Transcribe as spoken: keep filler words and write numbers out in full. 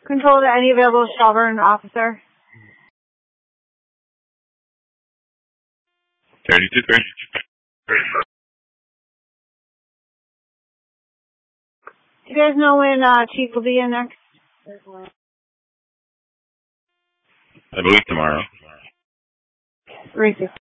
Control to any available Shelburne officer. thirty-two three. Do you guys know when uh, Chief will be in next? I believe tomorrow. Three sixty.